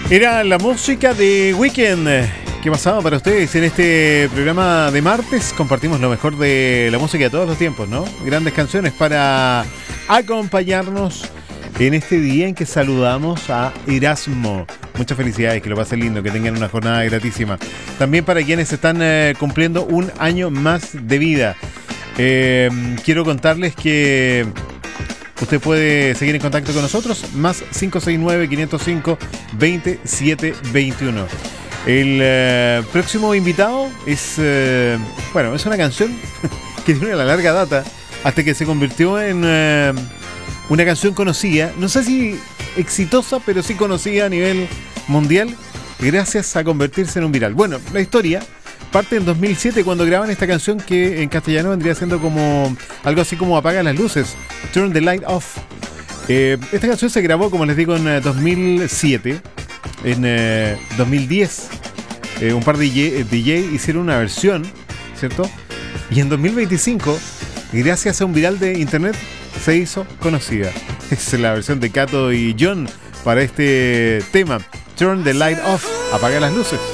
Era la música de Weekend que pasaba para ustedes en este programa de martes. Compartimos lo mejor de la música de todos los tiempos, ¿no? Grandes canciones para acompañarnos en este día en que saludamos a Erasmo. Muchas felicidades, que lo pasen lindo, que tengan una jornada gratísima. También para quienes están cumpliendo un año más de vida. Quiero contarles que usted puede seguir en contacto con nosotros, más 569-505-2721. El próximo invitado es, es una canción que tiene una larga data, hasta que se convirtió en una canción conocida, no sé si exitosa, pero sí conocida a nivel mundial, gracias a convertirse en un viral. Bueno, la historia parte en 2007, cuando graban esta canción que en castellano vendría siendo como algo así como Apaga las luces, Turn the Light Off. Esta canción se grabó, como les digo, en 2007. En 2010 un par de DJ hicieron una versión, ¿cierto? Y en 2025, gracias a un viral de internet, se hizo conocida. Es la versión de Kato y John para este tema, Turn the Light Off, Apaga las luces.